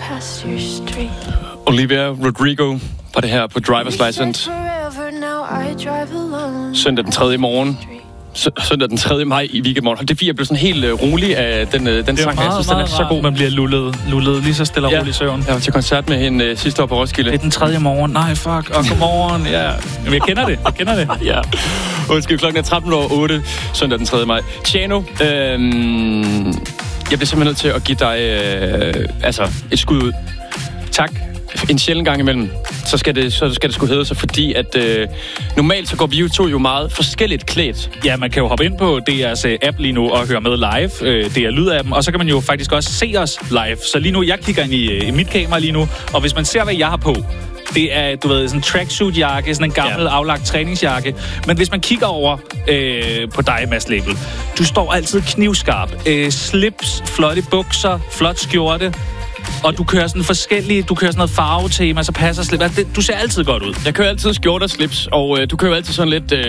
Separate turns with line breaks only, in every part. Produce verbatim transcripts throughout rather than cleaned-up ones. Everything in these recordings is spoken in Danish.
Olivia Rodrigo var det her på Driver's License. Søndag den tredje morgen. Søndag den tredje maj i weekendmorgen. Det er fordi, jeg blev sådan helt uh, rolig af den, uh, den sang.
Meget,
jeg synes, den er så god.
Man bliver lullet, lullet lige så stille og
ja.
roligt i søvn.
Jeg var til koncert med hende uh, sidste år på Roskilde.
Det er den tredje morgen. Nej, fuck. Og godmorgen. Ja. Jamen, jeg kender det. Jeg kender det.
ja. Undskyld, klokken er tretten over otte. Søndag den tredje maj. Tjano, øhm, jeg bliver simpelthen nødt til at give dig øh, altså et skud ud. Tak. En sjælden gang imellem, så skal det, så skal det sgu hedde sig, fordi at øh, normalt så går vi jo to jo meget forskelligt klædt.
Ja, man kan jo hoppe ind på D R's app lige nu og høre med live. Øh, det er lydappen, og så kan man jo faktisk også se os live. Så lige nu, jeg kigger ind i, i mit kamera lige nu, og hvis man ser, hvad jeg har på, det er, du ved, sådan en tracksuit-jakke, sådan en gammel, ja. aflagt træningsjakke. Men hvis man kigger over øh, på dig, Mads Label, du står altid knivskarp. Øh, slips, flotte bukser, flot skjorte. Og du kører sådan forskellige, du kører sådan noget farvetema, så passer slips. Du ser altid godt ud.
Jeg kører altid skjorte og slips, og øh, du kører altid sådan lidt... Øh,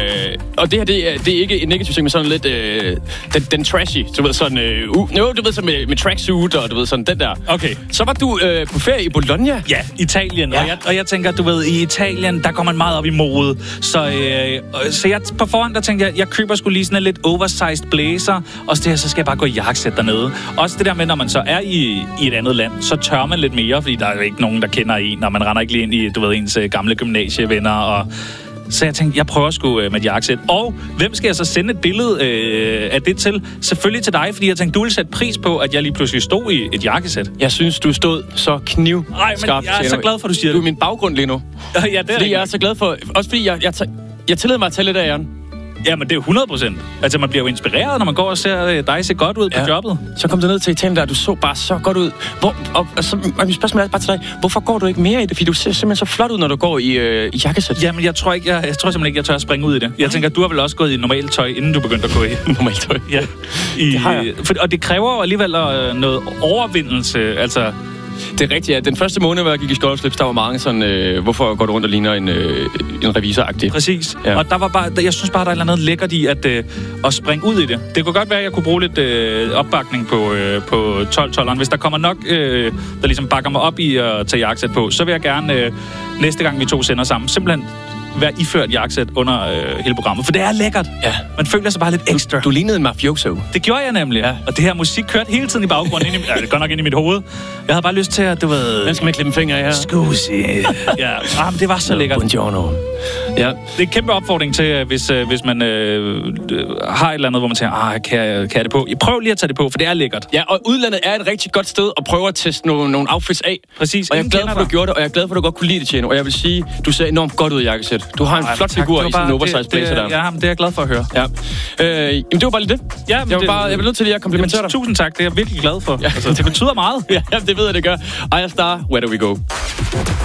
og det her, det er, det er ikke en negativ ting, men sådan lidt... Øh, den, den trashy, du ved, sådan... Øh, uh, no, du ved, sådan med, med tracksuit, og du ved, sådan den der.
Okay.
Så var du øh, på ferie i Bologna.
Ja, Italien. Ja. Og, jeg, og jeg tænker, du ved, i Italien, der går man meget op i mode. Så, øh, så jeg på forhånd, der tænkte jeg, jeg køber sgu lige sådan en lidt oversized blazer, og så, det her, så skal jeg bare gå i jakkesæt dernede. Også det der med, når man så er i, i et andet land, så tør man lidt mere, fordi der er ikke nogen, der kender en, når man render ikke lige ind i, du ved, ens gamle gymnasievenner, og så jeg tænkte, jeg prøver sgu øh, med et jakkesæt. Og hvem skal jeg så sende et billede øh, af det til? Selvfølgelig til dig, fordi jeg tænkte, du vil sætte pris på, at jeg lige pludselig stod i et jakkesæt.
Jeg synes, du stod så knivskarpt.
Nej, men jeg er så glad for, at du siger
det. Du
er
min baggrund lige nu.
ja, det er
fordi jeg er så glad for... Også fordi jeg, jeg, jeg tillader mig at tage lidt af æren.
Jamen, det er hundrede procent. Altså, man bliver jo inspireret, når man går og ser dig se godt ud på ja. jobbet.
Så kom du ned til Italien, der du så bare så godt ud. Hvor, og, og, så, og mit spørgsmål er bare til dig, hvorfor går du ikke mere i det? Fordi du ser simpelthen så flot ud, når du går i, øh, i jakkesæt.
Jamen, jeg tror, ikke, jeg, jeg tror simpelthen ikke, jeg tør at springe ud i det. Jeg tænker, du har vel også gået i normalt tøj, inden du begyndte at gå i
normalt tøj.
Ja. I,
det har jeg.
For, og det kræver jo alligevel noget overvindelse, altså...
Det er rigtigt, ja. Den første måned, hvor jeg gik i skjorteslips, der var mange sådan, øh, hvorfor går du rundt og ligner en, øh, en revisoragtig?
Præcis. Ja. Og der var bare, jeg synes bare, der er et eller andet lækkert i at, øh, at springe ud i det. Det kunne godt være, at jeg kunne bruge lidt øh, opbakning på, øh, på tolv-tolveren. Hvis der kommer nok, øh, der ligesom bakker mig op i at tage jakkesæt på, så vil jeg gerne øh, næste gang, vi to sender sammen, simpelthen være iført jakkesæt under øh, hele programmet. For det er lækkert.
Ja.
Man føler sig bare lidt ekstra.
Du, du lignede en mafioso.
Det gjorde jeg nemlig. Ja. Og det her musik kørte hele tiden i baggrunden. ind i, ja, det går nok ind i mit hoved. Jeg havde bare lyst til at, du ved...
Hvem skal man klippe fingre af her?
Scusi. Ja, ah, men det var så lækkert.
Buongiorno. Ja.
Det er en kæmpe opfordring til, hvis, hvis man øh, har et eller andet, hvor man tænker, ah, kan jeg, kan jeg det på? Jeg prøv lige at tage det på, for det er lækkert.
Ja, og udlandet er et rigtig godt sted at prøve at teste nogle, nogle outfits af.
Præcis.
Og jeg er glad for, at du gjorde det, og jeg er glad for, at du godt kunne lide det, Tjeno. Og jeg vil sige, du ser enormt godt ud i jakkesæt. Du har en Ej, flot tak. figur i sådan en oversized blazer der.
Ja, det er jeg glad for at høre.
Ja. Øh, jamen, det var bare lige det.
Ja,
jeg, var
det,
bare, jeg vil nødt til lige at komplimentere dig.
Tusind tak, det er jeg virkelig glad for.
Ja.
Altså, det betyder meget.
Ja, det ved jeg, det gør. Aya Star, where do we go?